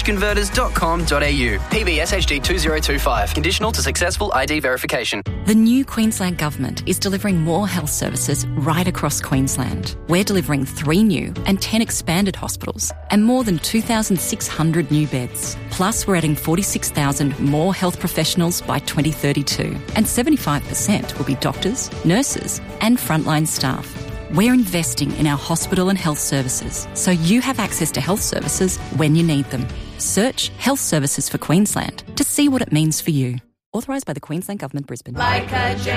pbsconverters.com.au. PBSHD 2025. Conditional to successful ID verification. The new Queensland Government is delivering more health services right across Queensland. We're delivering 3 new and 10 expanded hospitals and more than 2,600 new beds. Plus, we're adding 46,000 more health professionals by 2032, and 75% will be doctors, nurses and frontline staff. We're investing in our hospital and health services so you have access to health services when you need them. Search Health Services for Queensland to see what it means for you. Authorised by the Queensland Government, Brisbane. Like a